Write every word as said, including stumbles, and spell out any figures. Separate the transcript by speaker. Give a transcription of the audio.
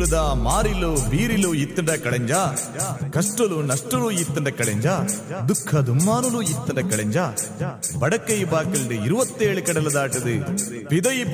Speaker 1: తీరుదా మారిలో వీరిలో ఇత్తడ కళంజ కష్టలు నష్టలు ఇత్తడ కళంజ ದುಃಖ ದುಮ್ಮಾನುಲು ಇತ್ತಡ ಕಳೆಂಜ ಬಡಕೈ ಬಾಕಲ್ಡು ಇರುವತ್ತೇಳು ಕಡಲ ದಾಟದು ಪಿದೈ